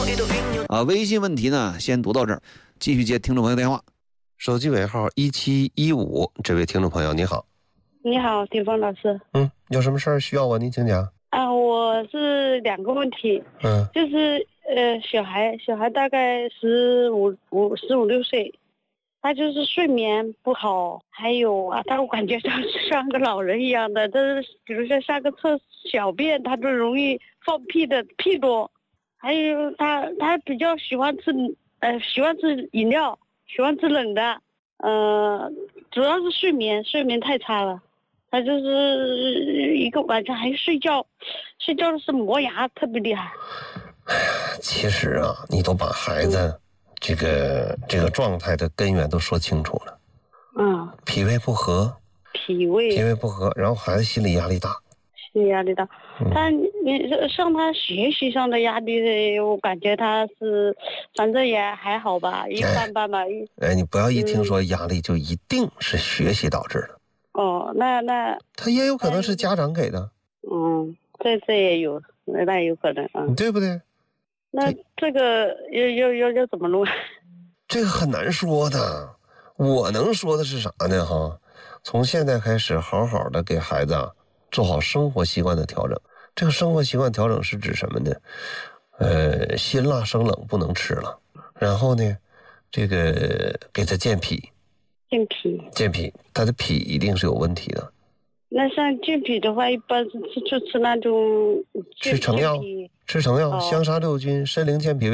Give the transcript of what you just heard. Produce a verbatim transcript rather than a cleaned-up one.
啊，微信问题呢，先读到这儿，继续接听众朋友电话。 手机尾号一七一五，这位听众朋友你好。 你好，丁峰老师。 嗯，有什么事儿需要我？您请讲。 啊，我是两个问题。 嗯， 就是呃，小孩小孩大概十五五十五六岁，他就是睡眠不好，还有啊，他我感觉他像个老人一样的，就是比如说上个厕小便，他都容易放屁的屁多，还有他他比较喜欢吃呃喜欢吃饮料，喜欢吃冷的，呃，主要是睡眠睡眠太差了。他就是一个晚上还睡觉，睡觉的是磨牙，特别厉害。 哎呀，其实啊，你都把孩子、嗯、这个这个状态的根源都说清楚了。 嗯， 脾胃不和， 脾胃脾胃不和，然后孩子心理压力大， 心理压力大。嗯、他你像他学习上的压力，我感觉他是，反正也还好吧，一般般吧。 哎，你不要一听说压力就一定是学习导致的。 哦，那那他也有可能是家长给的。 嗯，这这也有，那有可能啊， 对不对？ 那这个要要要要怎么弄？ 这个很难说的。我能说的是啥呢？哈，从现在开始，好好的给孩子啊做好生活习惯的调整。这个生活习惯调整是指什么呢？呃，辛辣生冷不能吃了。然后呢，这个给他健脾。 健脾， 健脾，他的脾一定是有问题的。 那像健脾的话，一般是吃就吃那种吃成药，吃成药， 哦、 香砂六菌，参苓健脾胃。